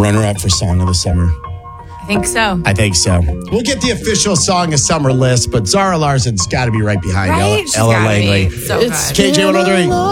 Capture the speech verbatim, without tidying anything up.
runner-up for Song of the Summer. I think so. I think so. We'll get the official Song of Summer list, but Zara Larson's got to be right behind Right? Ella, She's Ella gotta Langley. be so It's good. K J one oh three.